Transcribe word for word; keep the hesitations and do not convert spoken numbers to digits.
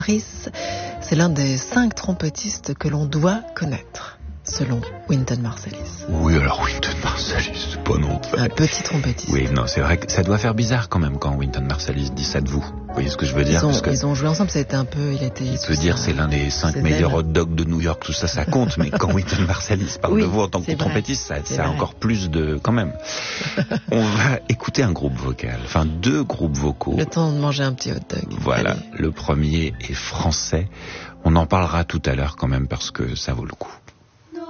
C'est l'un des cinq trompettistes que l'on doit connaître, selon Wynton Marsalis. Oui, alors Wynton Marsalis, c'est pas non fait. Un petit trompettiste. Oui, non, c'est vrai que ça doit faire bizarre quand même quand Wynton Marsalis dit ça de vous. Vous voyez ce que je veux dire? Ils ont, Parce que ils ont joué ensemble, ça a été un peu... Il, a été il peut dire c'est l'un des cinq ses meilleurs ailes. hot dogs de New York, tout ça, ça compte. Mais quand Wynton Marsalis parle Oui, de vous en tant que c'est vrai, trompettiste, ça, c'est ça a vrai. encore plus de... quand même. On va écouter un groupe vocal, enfin deux groupes vocaux. Le temps de manger un petit hot dog. Voilà, Allez. le premier est français. On en parlera tout à l'heure quand même parce que ça vaut le coup.